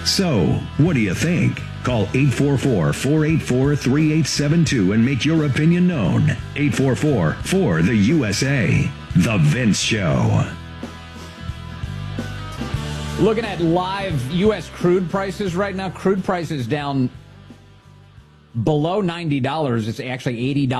So, what do you think? Call 844-484-3872 and make your opinion known. 844-4-the-USA. The Vince Show. Looking at live U.S. crude prices right now, crude prices down below $90. It's actually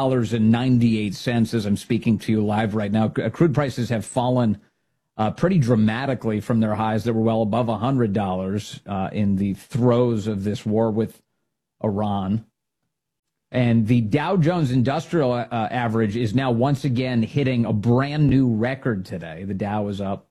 $80.98 as I'm speaking to you live right now. Crude prices have fallen pretty dramatically from their highs that were well above $100 in the throes of this war with Iran. And the Dow Jones Industrial Average is now once again hitting a brand new record today. The Dow is up,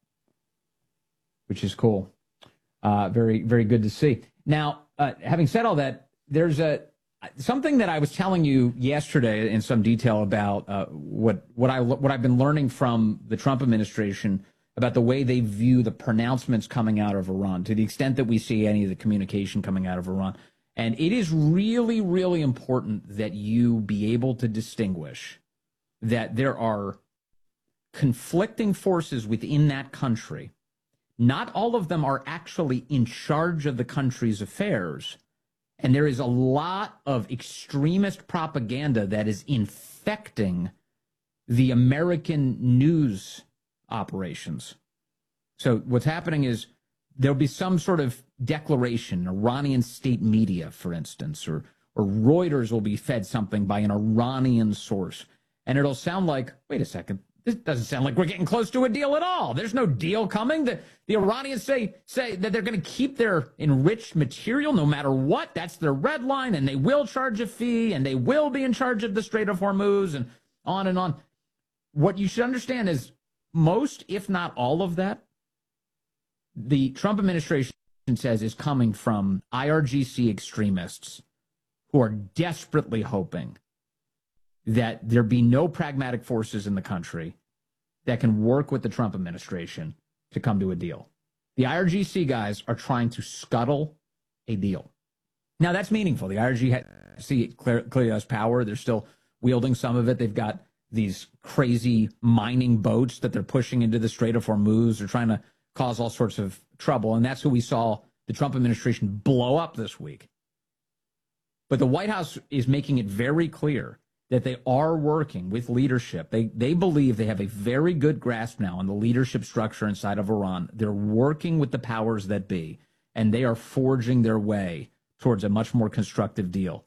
which is cool. Very, very good to see. Now, having said all that, there's something that I was telling you yesterday in some detail about what I've been learning from the Trump administration about the way they view the pronouncements coming out of Iran, to the extent that we see any of the communication coming out of Iran. And it is really, really important that you be able to distinguish that there are conflicting forces within that country. Not all of them are actually in charge of the country's affairs. And there is a lot of extremist propaganda that is infecting the American news operations. So what's happening is there'll be some sort of declaration, Iranian state media, for instance, or Reuters will be fed something by an Iranian source. And it'll sound like, wait a second, this doesn't sound like we're getting close to a deal at all. There's no deal coming. The Iranians say that they're going to keep their enriched material no matter what. That's their red line, and they will charge a fee, and they will be in charge of the Strait of Hormuz, and on and on. What you should understand is most, if not all of that, the Trump administration says is coming from IRGC extremists who are desperately hoping that there be no pragmatic forces in the country that can work with the Trump administration to come to a deal. The IRGC guys are trying to scuttle a deal. Now, that's meaningful. The IRGC clearly has power. They're still wielding some of it. They've got these crazy mining boats that they're pushing into the Strait of Hormuz. They're trying to cause all sorts of trouble. And that's who we saw the Trump administration blow up this week. But the White House is making it very clear that they are working with leadership. They believe they have a very good grasp now on the leadership structure inside of Iran. They're working with the powers that be, and they are forging their way towards a much more constructive deal,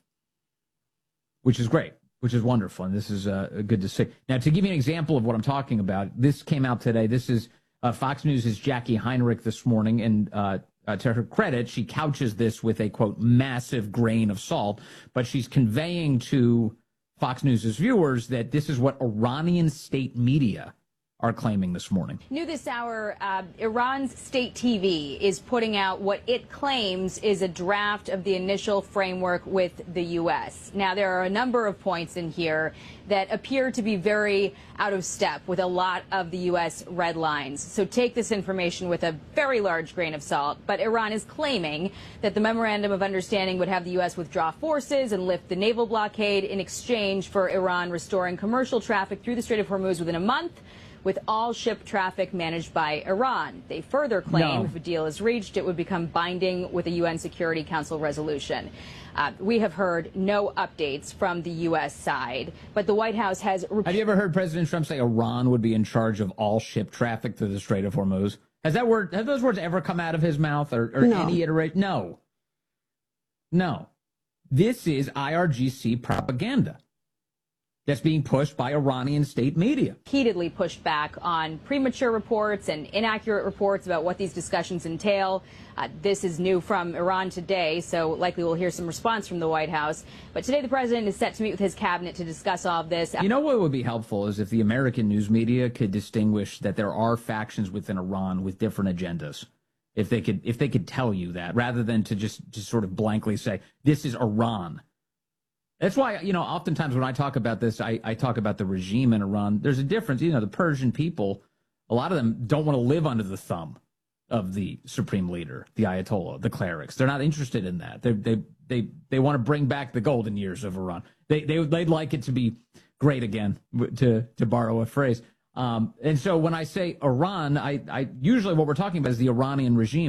which is great, which is wonderful, and this is good to see. Now, to give you an example of what I'm talking about, this came out today. This is Fox News' Jackie Heinrich this morning, and to her credit, she couches this with a, quote, massive grain of salt, but she's conveying to Fox News' viewers that this is what Iranian state media are claiming this morning. New this hour, Iran's state TV is putting out what it claims is a draft of the initial framework with the U.S. Now, there are a number of points in here that appear to be very out of step with a lot of the U.S. red lines. So take this information with a very large grain of salt. But Iran is claiming that the memorandum of understanding would have the U.S. withdraw forces and lift the naval blockade in exchange for Iran restoring commercial traffic through the Strait of Hormuz within a month, with all ship traffic managed by Iran. They further claim if a deal is reached, it would become binding with a UN Security Council resolution. We have heard no updates from the U.S. side, but the White House has... Have you ever heard President Trump say Iran would be in charge of all ship traffic through the Strait of Hormuz? Have those words ever come out of his mouth or no. Any iteration? No. No. This is IRGC propaganda that's being pushed by Iranian state media. Repeatedly pushed back on premature reports and inaccurate reports about what these discussions entail. This is new from Iran today, so likely we'll hear some response from the White House. But today the president is set to meet with his cabinet to discuss all of this. You know what would be helpful is if the American news media could distinguish that there are factions within Iran with different agendas. If they could tell you that, rather than to just sort of blankly say, this is Iran. That's why, oftentimes when I talk about this, I talk about the regime in Iran. There's a difference. The Persian people, a lot of them don't want to live under the thumb of the supreme leader, the Ayatollah, the clerics. They're not interested in that. They want to bring back the golden years of Iran. They'd like it to be great again, to borrow a phrase. And so when I say Iran, I usually what we're talking about is the Iranian regime.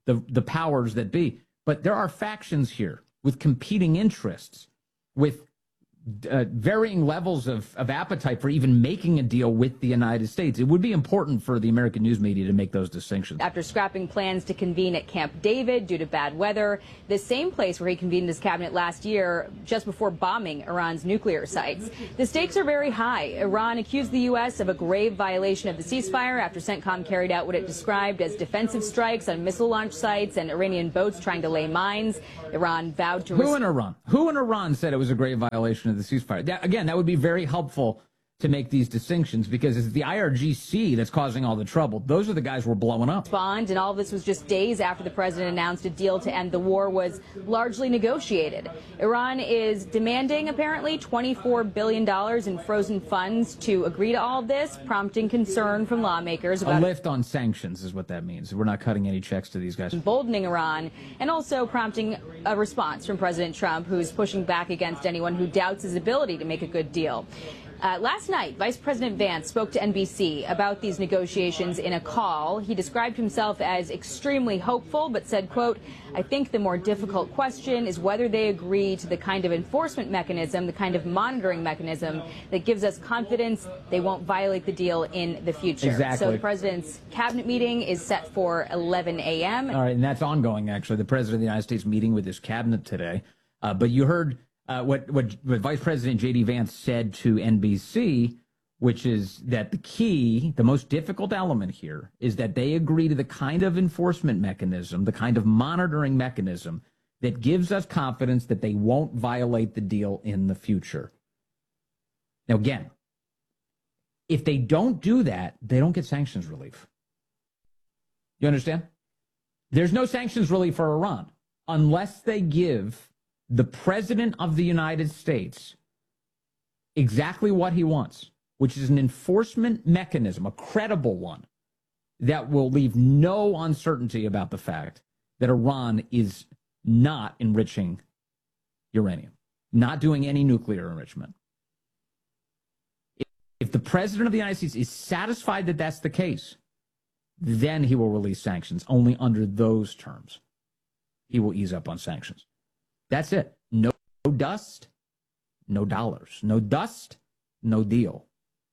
the powers that be. But there are factions here with competing interests, with varying levels of appetite for even making a deal with the United States. It would be important for the American news media to make those distinctions. After scrapping plans to convene at Camp David due to bad weather, the same place where he convened his cabinet last year, just before bombing Iran's nuclear sites. The stakes are very high. Iran accused the U.S. of a grave violation of the ceasefire after CENTCOM carried out what it described as defensive strikes on missile launch sites and Iranian boats trying to lay mines. Iran vowed to... Who in Iran said it was a grave violation of the ceasefire? That would be very helpful to make these distinctions, because it's the IRGC that's causing all the trouble. Those are the guys we're blowing up. And all of this was just days after the president announced a deal to end the war was largely negotiated. Iran is demanding, apparently, $24 billion in frozen funds to agree to all of this, prompting concern from lawmakers about a lift on sanctions is what that means. We're not cutting any checks to these guys. Emboldening Iran, and also prompting a response from President Trump, who's pushing back against anyone who doubts his ability to make a good deal. Last night, Vice President Vance spoke to NBC about these negotiations in a call. He described himself as extremely hopeful, but said, quote, "I think the more difficult question is whether they agree to the kind of enforcement mechanism, the kind of monitoring mechanism that gives us confidence they won't violate the deal in the future." Exactly. So the president's cabinet meeting is set for 11 a.m. All right, and that's ongoing, actually. The president of the United States meeting with his cabinet today. But you heard what Vice President J.D. Vance said to NBC, which is that the most difficult element here is that they agree to the kind of enforcement mechanism, the kind of monitoring mechanism that gives us confidence that they won't violate the deal in the future. Now, again, if they don't do that, they don't get sanctions relief. You understand? There's no sanctions relief for Iran unless they give the president of the United States exactly what he wants, which is an enforcement mechanism, a credible one, that will leave no uncertainty about the fact that Iran is not enriching uranium, not doing any nuclear enrichment. If the president of the United States is satisfied that that's the case, then he will release sanctions. Only under those terms he will ease up on sanctions. That's it. No dust, no dollars. No dust, no deal.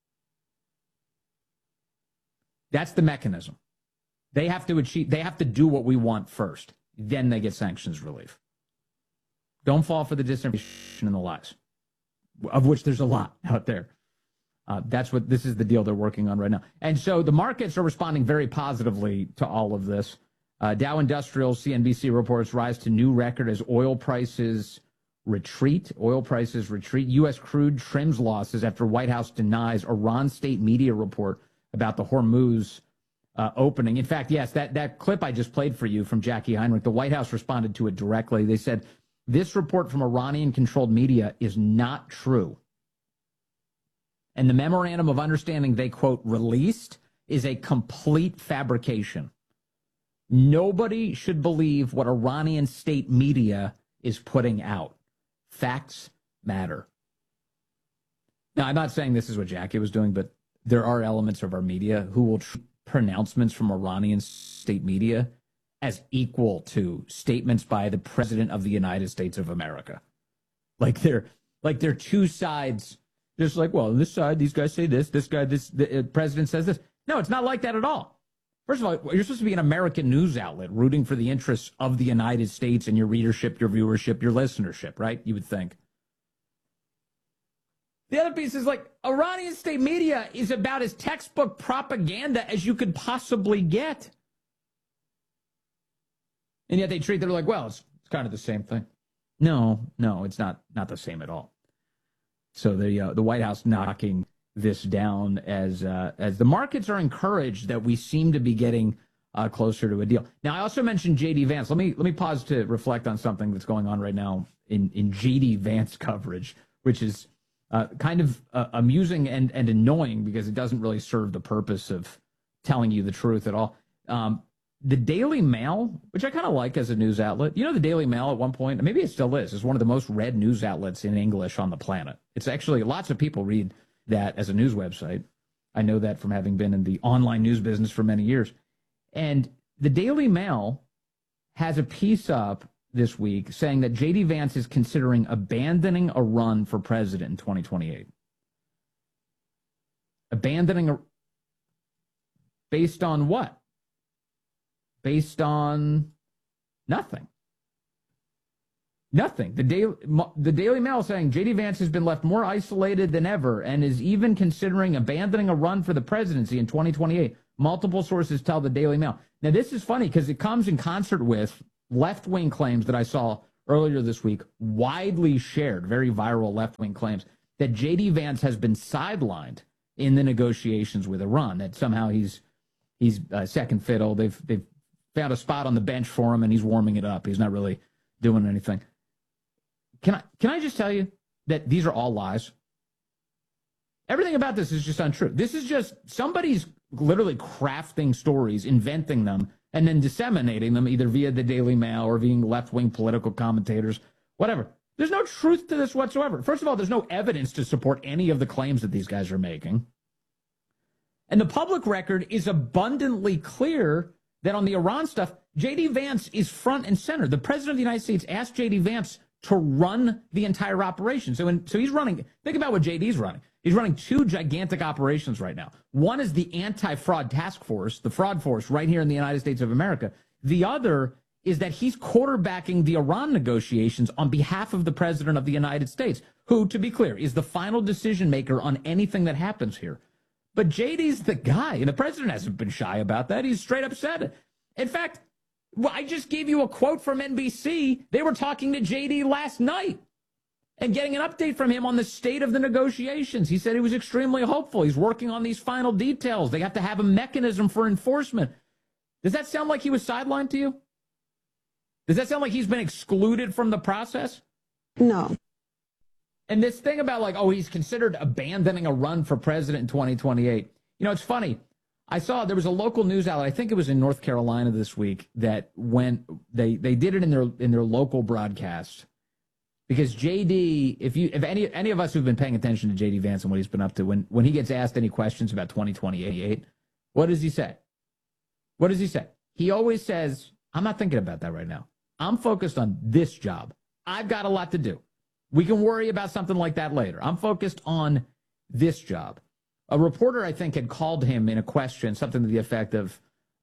That's the mechanism. They have to do what we want first. Then they get sanctions relief. Don't fall for the disinformation and the lies, of which there's a lot out there. This is the deal they're working on right now. And so the markets are responding very positively to all of this. Dow Industrial, CNBC reports, rise to new record as oil prices retreat. U.S. crude trims losses after White House denies Iran state media report about the Hormuz opening. In fact, yes, that clip I just played for you from Jackie Heinrich, the White House responded to it directly. They said, this report from Iranian-controlled media is not true. And the memorandum of understanding they, quote, released is a complete fabrication. Nobody should believe what Iranian state media is putting out. Facts matter. Now, I'm not saying this is what Jackie was doing, but there are elements of our media who will treat pronouncements from Iranian state media as equal to statements by the President of the United States of America. Like they're two sides. Just like, well, on this side, these guys say this guy, the president says this. No, it's not like that at all. First of all, you're supposed to be an American news outlet rooting for the interests of the United States and your readership, your viewership, your listenership, right? You would think. The other piece is like Iranian state media is about as textbook propaganda as you could possibly get. And yet they're like, well, it's kind of the same thing. No, it's not the same at all. So the White House knocking this down as the markets are encouraged that we seem to be getting closer to a deal. Now, I also mentioned J.D. Vance. Let me pause to reflect on something that's going on right now in J.D. Vance coverage, which is kind of amusing and annoying because it doesn't really serve the purpose of telling you the truth at all. The Daily Mail, which I kind of like as a news outlet. You know, the Daily Mail at one point, maybe it still is one of the most read news outlets in English on the planet. It's actually, lots of people read that as a news website. I know that from having been in the online news business for many years. And the Daily Mail has a piece up this week saying that J.D. Vance is considering abandoning a run for president in 2028. Based on what? Based on nothing. Nothing. The Daily Mail saying J.D. Vance has been left more isolated than ever and is even considering abandoning a run for the presidency in 2028. Multiple sources tell the Daily Mail. Now, this is funny because it comes in concert with left-wing claims that I saw earlier this week, widely shared, very viral left-wing claims that J.D. Vance has been sidelined in the negotiations with Iran, that somehow he's second fiddle. They've found a spot on the bench for him and he's warming it up. He's not really doing anything. Can I just tell you that these are all lies? Everything about this is just untrue. This is just somebody's literally crafting stories, inventing them, and then disseminating them either via the Daily Mail or via left-wing political commentators, whatever. There's no truth to this whatsoever. First of all, there's no evidence to support any of the claims that these guys are making. And the public record is abundantly clear that on the Iran stuff, J.D. Vance is front and center. The president of the United States asked J.D. Vance to run the entire operation. So he's running, think about what J.D.'s running. He's running two gigantic operations right now. One is the anti-fraud task force, the fraud force right here in the United States of America. The other is that he's quarterbacking the Iran negotiations on behalf of the president of the United States, who, to be clear, is the final decision maker on anything that happens here. But JD's the guy, and the president hasn't been shy about that. He's straight up said it. In fact, I just gave you a quote from NBC. They were talking to JD last night and getting an update from him on the state of the negotiations. He said he was extremely hopeful. He's working on these final details. They have to have a mechanism for enforcement. Does that sound like he was sidelined to you? Does that sound like he's been excluded from the process? No. And this thing about like, oh, he's considered abandoning a run for president in 2028. You know, it's funny. I saw there was a local news outlet, I think it was in North Carolina this week, that when they did it in their local broadcast. Because JD, if any of us who've been paying attention to JD Vance and what he's been up to, when he gets asked any questions about 2028, what does he say? What does he say? He always says, I'm not thinking about that right now. I'm focused on this job. I've got a lot to do. We can worry about something like that later. I'm focused on this job. A reporter, I think, had called him in a question, something to the effect of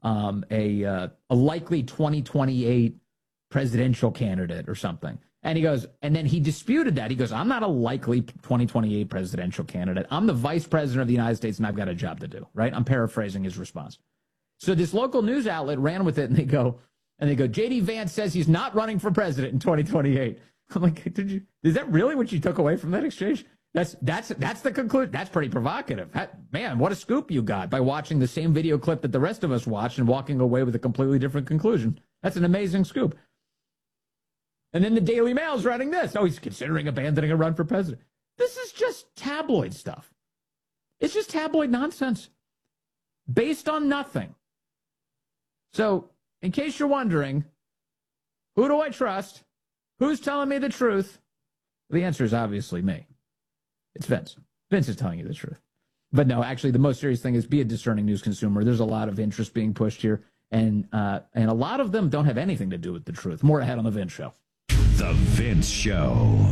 a likely 2028 presidential candidate or something. And he goes, and then he disputed that. He goes, I'm not a likely 2028 presidential candidate. I'm the vice president of the United States, and I've got a job to do, right? I'm paraphrasing his response. So this local news outlet ran with it, and they go, J.D. Vance says he's not running for president in 2028. I'm like, is that really what you took away from that exchange? That's the conclusion. That's pretty provocative. Man, what a scoop you got by watching the same video clip that the rest of us watched and walking away with a completely different conclusion. That's an amazing scoop. And then the Daily Mail's writing this. Oh, he's considering abandoning a run for president. This is just tabloid stuff. It's just tabloid nonsense based on nothing. So, in case you're wondering, who do I trust? Who's telling me the truth? The answer is obviously me. It's Vince. Vince is telling you the truth. But no, actually, the most serious thing is be a discerning news consumer. There's a lot of interest being pushed here, and a lot of them don't have anything to do with the truth. More ahead on The Vince Show. The Vince Show.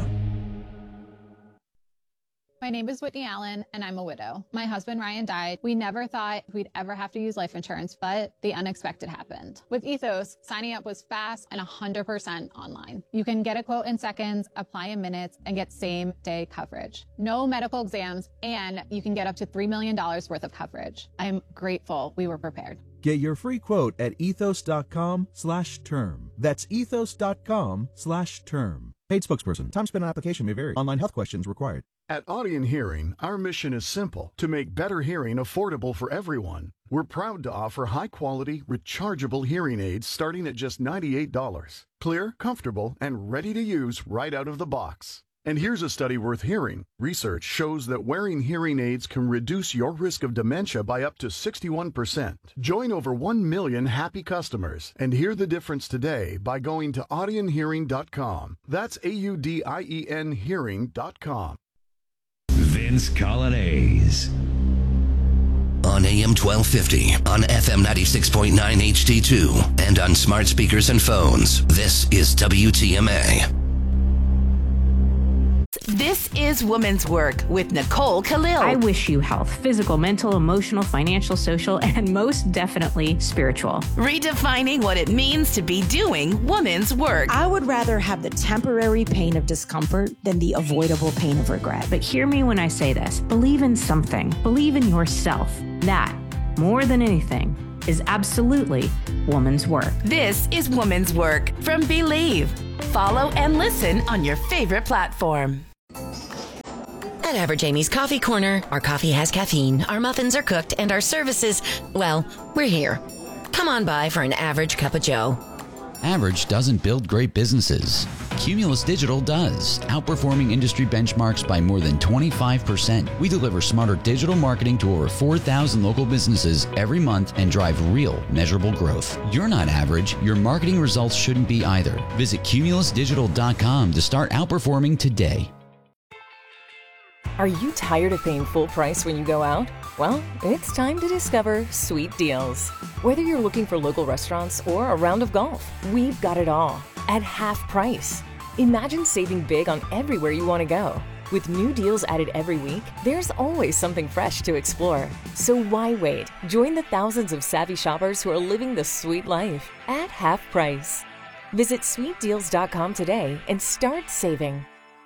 My name is Whitney Allen, and I'm a widow. My husband, Ryan, died. We never thought we'd ever have to use life insurance, but the unexpected happened. With Ethos, signing up was fast and 100% online. You can get a quote in seconds, apply in minutes, and get same-day coverage. No medical exams, and you can get up to $3 million worth of coverage. I'm grateful we were prepared. Get your free quote at ethos.com/term. That's ethos.com/term. Paid spokesperson. Time spent on application may vary. Online health questions required. At Audion Hearing, our mission is simple: to make better hearing affordable for everyone. We're proud to offer high-quality, rechargeable hearing aids starting at just $98. Clear, comfortable, and ready to use right out of the box. And here's a study worth hearing. Research shows that wearing hearing aids can reduce your risk of dementia by up to 61%. Join over 1 million happy customers and hear the difference today by going to audionhearing.com. That's AUDIEN hearing.com. Vince Colonnese. on AM 1250, on FM 96.9 HD2, and on smart speakers and phones. This is WTMA. This is Woman's Work with Nicole Khalil. I wish you health, physical, mental, emotional, financial, social, and most definitely spiritual. Redefining what it means to be doing woman's work. I would rather have the temporary pain of discomfort than the avoidable pain of regret. But hear me when I say this. Believe in something. Believe in yourself. That, more than anything, is absolutely woman's work. This is Woman's Work from Believe. Follow and listen on your favorite platform. At Average Amy's Coffee Corner, our coffee has caffeine, our muffins are cooked, and our services, well, we're here. Come on by for an average cup of joe. Average doesn't build great businesses. Cumulus Digital does, outperforming industry benchmarks by more than 25%. We deliver smarter digital marketing to over 4,000 local businesses every month and drive real, measurable growth. You're not average. Your marketing results shouldn't be either. Visit cumulusdigital.com to start outperforming today. Are you tired of paying full price when you go out? Well, it's time to discover Sweet Deals. Whether you're looking for local restaurants or a round of golf, we've got it all at half price. Imagine saving big on everywhere you want to go. With new deals added every week, there's always something fresh to explore. So why wait? Join the thousands of savvy shoppers who are living the sweet life at half price. Visit sweetdeals.com today and start saving.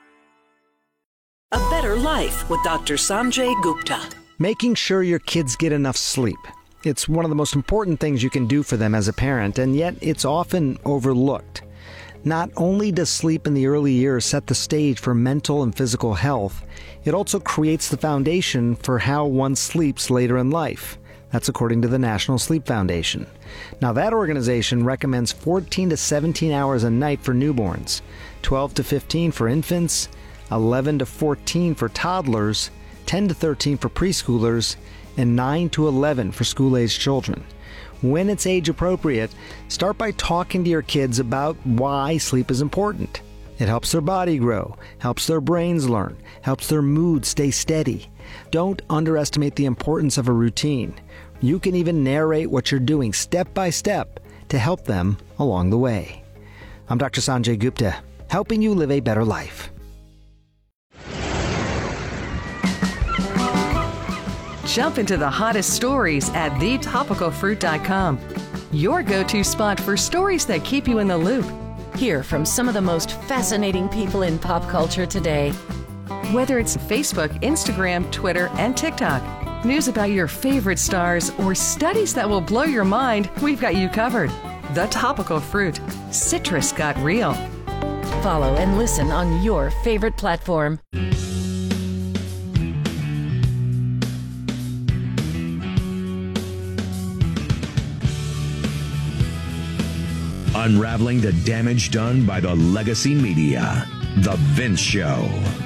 A Better Life with Dr. Sanjay Gupta. Making sure your kids get enough sleep. It's one of the most important things you can do for them as a parent, and yet it's often overlooked. Not only does sleep in the early years set the stage for mental and physical health, it also creates the foundation for how one sleeps later in life. That's according to the National Sleep Foundation. Now, that organization recommends 14 to 17 hours a night for newborns, 12 to 15 for infants, 11 to 14 for toddlers, 10 to 13 for preschoolers, and 9 to 11 for school-aged children. When it's age appropriate, start by talking to your kids about why sleep is important. It helps their body grow, helps their brains learn, helps their mood stay steady. Don't underestimate the importance of a routine. You can even narrate what you're doing step by step to help them along the way. I'm Dr. Sanjay Gupta, helping you live a better life. Jump into the hottest stories at thetopicalfruit.com. Your go-to spot for stories that keep you in the loop. Hear from some of the most fascinating people in pop culture today. Whether it's Facebook, Instagram, Twitter, and TikTok, news about your favorite stars, or studies that will blow your mind, we've got you covered. The Topical Fruit. Citrus got real. Follow and listen on your favorite platform. Unraveling the damage done by the legacy media. The Vince Show.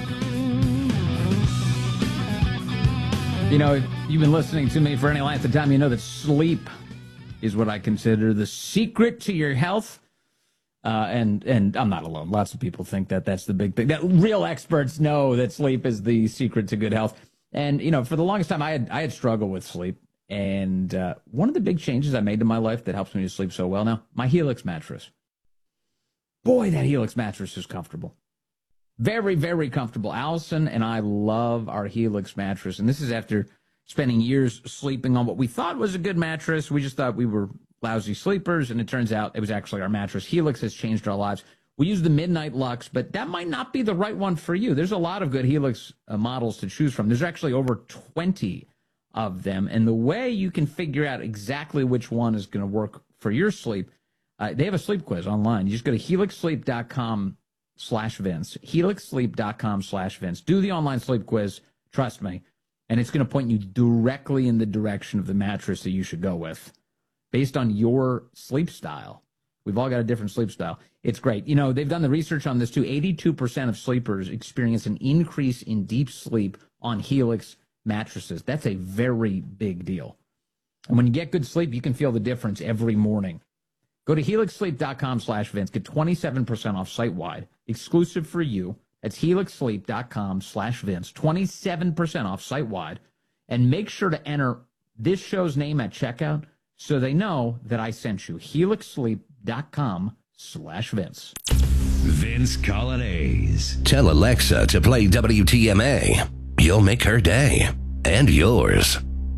You know, if you've been listening to me for any length of time, you know that sleep is what I consider the secret to your health. And I'm not alone. Lots of people think that that's the big thing. That real experts know that sleep is the secret to good health. And, you know, for the longest time, I had struggled with sleep. And one of the big changes I made to my life that helps me to sleep so well now, my Helix mattress. Boy, that Helix mattress is comfortable. Very, very comfortable. Allison and I love our Helix mattress. And this is after spending years sleeping on what we thought was a good mattress. We just thought we were lousy sleepers. And it turns out it was actually our mattress. Helix has changed our lives. We use the Midnight Lux, but that might not be the right one for you. There's a lot of good Helix models to choose from. There's actually over 20 of them. And the way you can figure out exactly which one is going to work for your sleep, they have a sleep quiz online. You just go to helixsleep.com/Vince, helixsleep.com/Vince. Do the online sleep quiz, trust me, and it's going to point you directly in the direction of the mattress that you should go with based on your sleep style. We've all got a different sleep style. It's great. You know, they've done the research on this too. 82% of sleepers experience an increase in deep sleep on Helix mattresses. That's a very big deal. And when you get good sleep, you can feel the difference every morning. Go to helixsleep.com/Vince. Get 27% off site-wide, exclusive for you. That's helixsleep.com/Vince. 27% off site-wide. And make sure to enter this show's name at checkout so they know that I sent you. HelixSleep.com/Vince. Vince Coglianese. Tell Alexa to play WTMA. You'll make her day. And yours.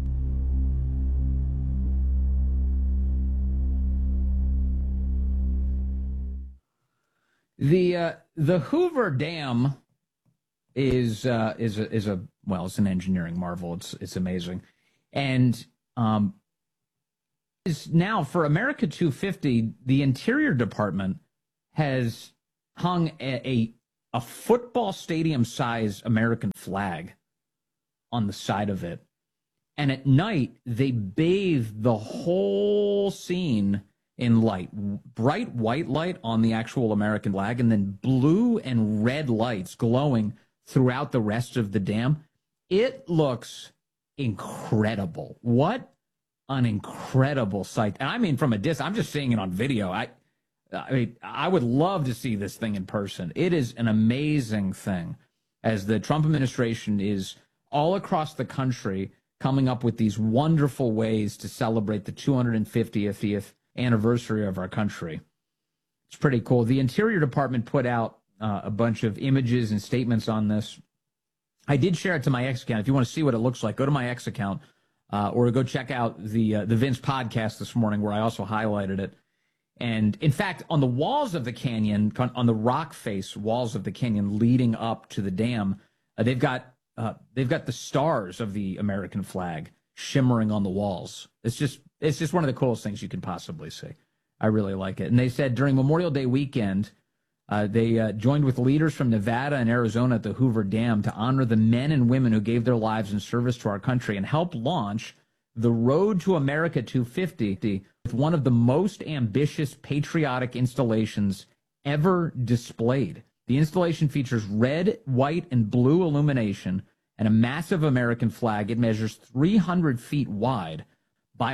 The Hoover Dam is it's an engineering marvel. It's amazing, and is now for America 250. The Interior Department has hung a football stadium size American flag on the side of it, and at night they bathe the whole scene in light, bright white light on the actual American flag, and then blue and red lights glowing throughout the rest of the dam. It looks incredible. What an incredible sight. And I mean, from a distance, I'm just seeing it on video. I mean, I would love to see this thing in person. It is an amazing thing as the Trump administration is all across the country coming up with these wonderful ways to celebrate the 250th anniversary of our country. It's pretty cool. The Interior Department put out a bunch of images and statements on this. I did share it to my X account. If you want to see what it looks like, go to my X account or go check out the Vince podcast this morning where I also highlighted it. And in fact, on the walls of the canyon, on the rock face walls of the canyon leading up to the dam, they've got the stars of the American flag shimmering on the walls. It's just one of the coolest things you can possibly see. I really like it. And they said during Memorial Day weekend, they joined with leaders from Nevada and Arizona at the Hoover Dam to honor the men and women who gave their lives in service to our country and help launch the Road to America 250 with one of the most ambitious patriotic installations ever displayed. The installation features red, white, and blue illumination and a massive American flag. It measures 300 feet wide by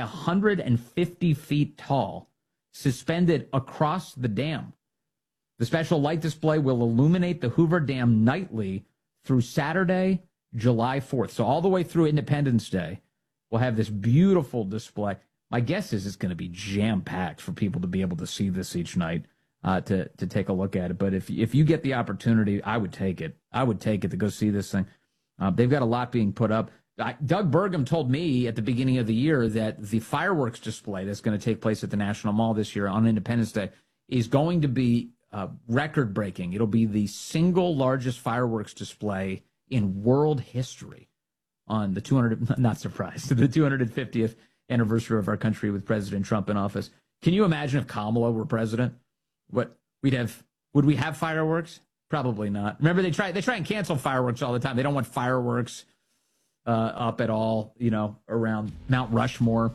150 feet tall, suspended across the dam. The special light display will illuminate the Hoover Dam nightly through Saturday, July 4th. So all the way through Independence Day, we'll have this beautiful display. My guess is it's going to be jam-packed for people to be able to see this each night, to take a look at it. But if you get the opportunity, I would take it. I would take it to go see this thing. They've got a lot being put up. Doug Burgum told me at the beginning of the year that the fireworks display that's going to take place at the National Mall this year on Independence Day is going to be record-breaking. It'll be the single largest fireworks display in world history on the not surprised, the 250th anniversary of our country with President Trump in office. Can you imagine if Kamala were president? What would we have fireworks? Probably not. Remember, they try and cancel fireworks all the time. They don't want fireworks up at all, around Mount Rushmore.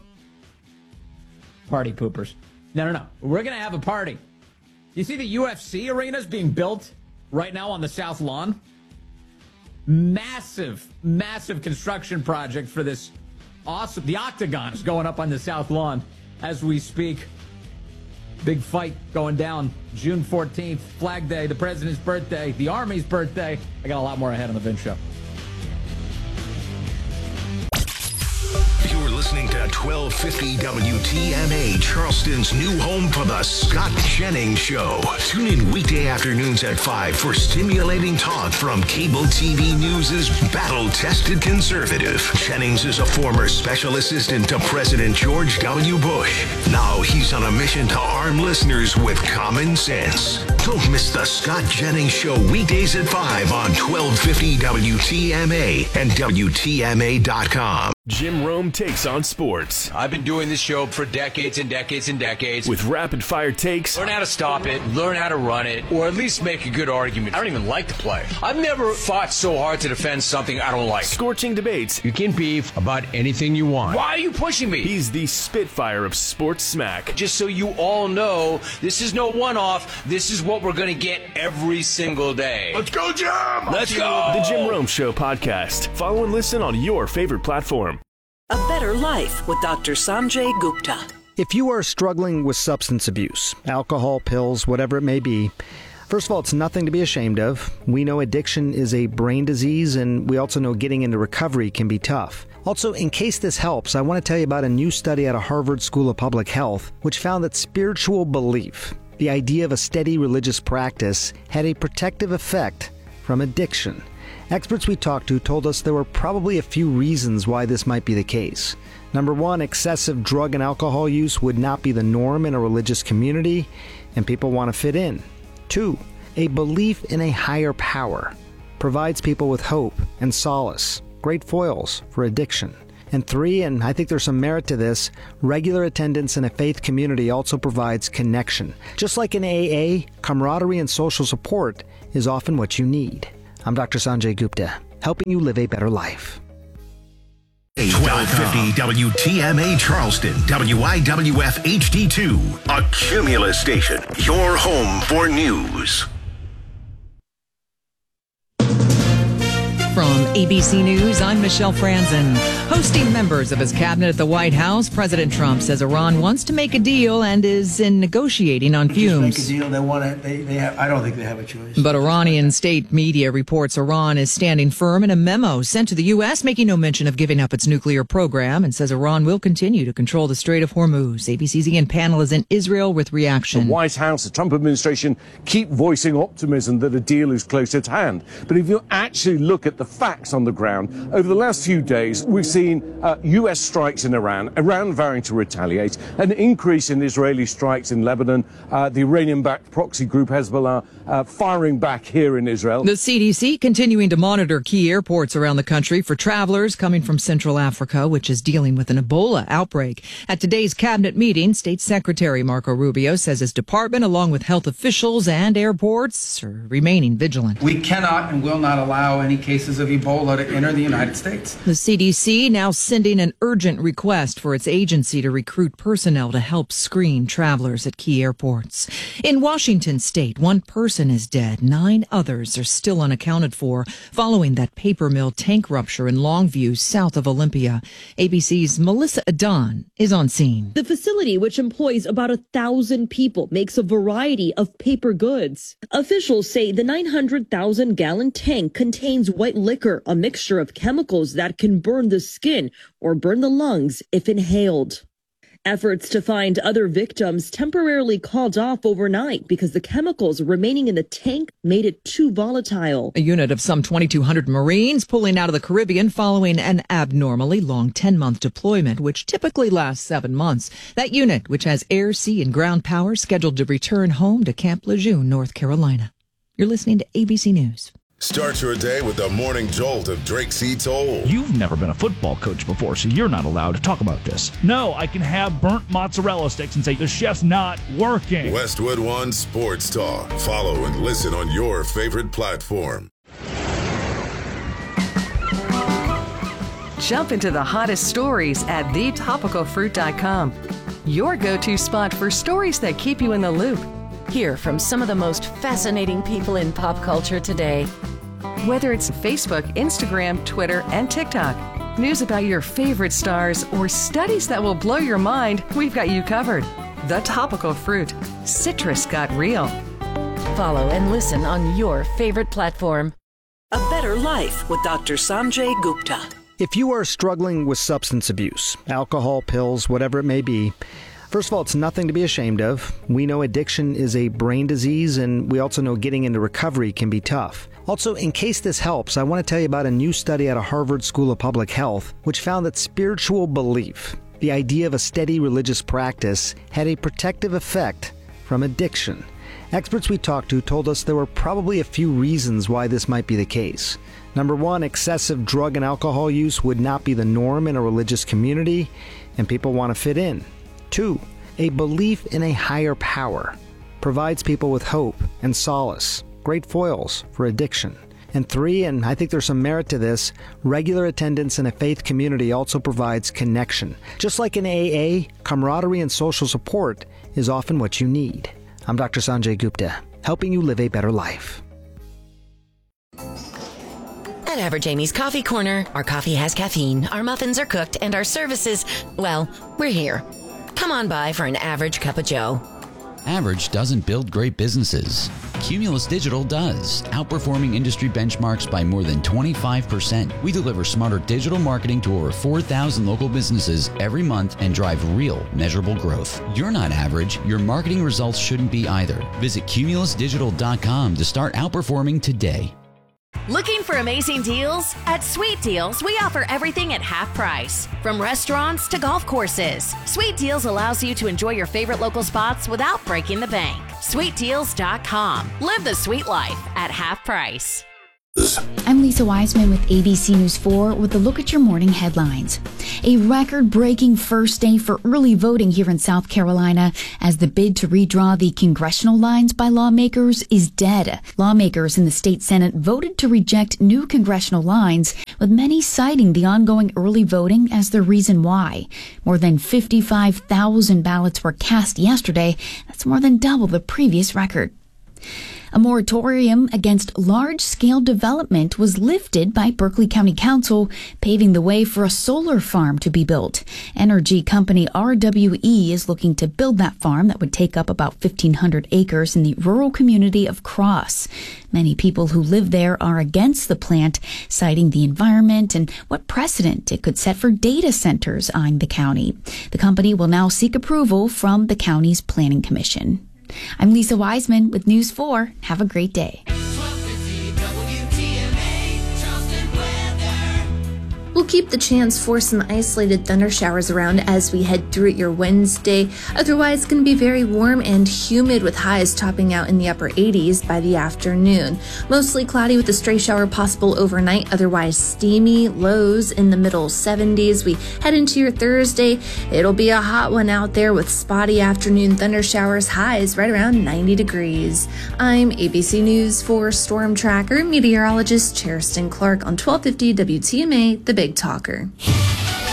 Party poopers. No. We're going to have a party. You see the UFC arenas being built right now on the South Lawn? Massive construction project for this awesome. The Octagon is going up on the South Lawn as we speak. Big fight going down June 14th, Flag Day, the President's birthday, the Army's birthday. I got a lot more ahead on the Vince Show. You're listening to 1250 WTMA, Charleston's new home for the Scott Jennings Show. Tune in weekday afternoons at 5 for stimulating talk from cable TV News' battle-tested conservative. Jennings is a former special assistant to President George W. Bush. Now he's on a mission to arm listeners with common sense. Don't miss the Scott Jennings Show weekdays at 5 on 1250 WTMA and WTMA.com. Jim Rome takes on sports. I've been doing this show for decades and decades and decades. With rapid-fire takes. Learn how to stop it, learn how to run it, or at least make a good argument. I don't even like the play. I've never fought so hard to defend something I don't like. Scorching debates. You can beef about anything you want. Why are you pushing me? He's the Spitfire of sports smack. Just so you all know, this is no one-off. This is what we're going to get every single day. Let's go, Jim! Let's go! The Jim Rome Show podcast. Follow and listen on your favorite platform. A Better Life with Dr. Sanjay Gupta. If you are struggling with substance abuse, alcohol, pills, whatever it may be, First of all, it's nothing to be ashamed of. We know addiction is a brain disease, and we also know getting into recovery can be tough. Also, in case this helps, I want to tell you about a new study out of Harvard School of Public Health, which found that spiritual belief, the idea of a steady religious practice, had a protective effect from addiction. Experts we talked to told us there were probably a few reasons why this might be the case. Number one, excessive drug and alcohol use would not be the norm in a religious community, and people want to fit in. 2, a belief in a higher power provides people with hope and solace, great foils for addiction. And 3, and I think there's some merit to this, regular attendance in a faith community also provides connection. Just like in AA, camaraderie and social support is often what you need. I'm Dr. Sanjay Gupta, helping you live a better life. 1250 WTMA Charleston, WIWF HD2, a Cumulus station, your home for news. From ABC News, I'm Michelle Franzen. Hosting members of his cabinet at the White House, President Trump says Iran wants to make a deal and is in negotiating on fumes. Make a deal. They want to. They have. I don't think they have a choice. But Iranian state media reports Iran is standing firm in a memo sent to the U.S., making no mention of giving up its nuclear program, and says Iran will continue to control the Strait of Hormuz. ABC's Ian Pannell is in Israel with reaction. The White House, the Trump administration, keep voicing optimism that a deal is close at hand. But if you actually look at the facts on the ground, over the last few days, we've seen U.S. strikes in Iran vowing to retaliate, an increase in Israeli strikes in Lebanon, the Iranian-backed proxy group Hezbollah firing back here in Israel. The CDC continuing to monitor key airports around the country for travelers coming from Central Africa, which is dealing with an Ebola outbreak. At today's cabinet meeting, State Secretary Marco Rubio says his department, along with health officials and airports, are remaining vigilant. We cannot and will not allow any cases of Ebola to enter the United States. The CDC now sending an urgent request for its agency to recruit personnel to help screen travelers at key airports. In Washington state, 1 person is dead. 9 others are still unaccounted for following that paper mill tank rupture in Longview, south of Olympia. ABC's Melissa Adon is on scene. The facility, which employs about 1,000 people, makes a variety of paper goods. Officials say the 900,000-gallon tank contains white liquor, a mixture of chemicals that can burn the skin or burn the lungs if inhaled. Efforts to find other victims temporarily called off overnight because the chemicals remaining in the tank made it too volatile. A unit of some 2,200 Marines pulling out of the Caribbean following an abnormally long 10-month deployment, which typically lasts 7 months. That unit, which has air, sea, and ground power, scheduled to return home to Camp Lejeune, North Carolina. You're listening to ABC News. Start your day with the morning jolt of Drake C. Toll. You've never been a football coach before, so you're not allowed to talk about this. No, I can have burnt mozzarella sticks and say the chef's not working. Westwood One Sports Talk. Follow and listen on your favorite platform. Jump into the hottest stories at thetopicalfruit.com. Your go-to spot for stories that keep you in the loop. Hear from some of the most fascinating people in pop culture today. Whether it's Facebook, Instagram, Twitter, and TikTok, news about your favorite stars, or studies that will blow your mind, we've got you covered. The Topical Fruit. Citrus got real. Follow and listen on your favorite platform. A Better Life with Dr. Sanjay Gupta. If you are struggling with substance abuse, alcohol, pills, whatever it may be, first of all, it's nothing to be ashamed of. We know addiction is a brain disease, and we also know getting into recovery can be tough. Also, in case this helps, I want to tell you about a new study out of Harvard School of Public Health, which found that spiritual belief, the idea of a steady religious practice, had a protective effect from addiction. Experts we talked to told us there were probably a few reasons why this might be the case. Number one, excessive drug and alcohol use would not be the norm in a religious community, and people want to fit in. 2, a belief in a higher power provides people with hope and solace, great foils for addiction. And 3, and I think there's some merit to this, regular attendance in a faith community also provides connection. Just like in AA, camaraderie and social support is often what you need. I'm Dr. Sanjay Gupta, helping you live a better life. At Average Amy's Coffee Corner, our coffee has caffeine, our muffins are cooked, and our services, well, we're here. Come on by for an average cup of joe. Average doesn't build great businesses. Cumulus Digital does, outperforming industry benchmarks by more than 25%. We deliver smarter digital marketing to over 4,000 local businesses every month and drive real, measurable growth. You're not average. Your marketing results shouldn't be either. Visit cumulusdigital.com to start outperforming today. Looking for amazing deals? At Sweet Deals, we offer everything at half price. From restaurants to golf courses, Sweet Deals allows you to enjoy your favorite local spots without breaking the bank. SweetDeals.com. Live the sweet life at half price. I'm Lisa Wiseman with ABC News 4 with a look at your morning headlines. A record-breaking first day for early voting here in South Carolina as the bid to redraw the congressional lines by lawmakers is dead. Lawmakers in the state Senate voted to reject new congressional lines, with many citing the ongoing early voting as the reason why. More than 55,000 ballots were cast yesterday. That's more than double the previous record. A moratorium against large-scale development was lifted by Berkeley County Council, paving the way for a solar farm to be built. Energy company RWE is looking to build that farm that would take up about 1,500 acres in the rural community of Cross. Many people who live there are against the plant, citing the environment and what precedent it could set for data centers eyeing the county. The company will now seek approval from the county's Planning Commission. I'm Lisa Wiseman with News 4. Have a great day. We'll keep the chance for some isolated thunder showers around as we head through your Wednesday. Otherwise, it's going to be very warm and humid with highs topping out in the upper 80s by the afternoon. Mostly cloudy with a stray shower possible overnight, otherwise steamy, lows in the middle 70s. We head into your Thursday. It'll be a hot one out there with spotty afternoon thunder showers, highs right around 90 degrees. I'm ABC News 4 Storm Tracker meteorologist Cheriston Clark on 1250 WTMA, The Big Talker.